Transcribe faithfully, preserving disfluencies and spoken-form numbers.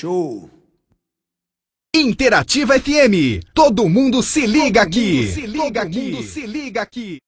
Show. Interativa F M. Todo mundo se liga aqui. Se liga aqui. Todo mundo se liga aqui.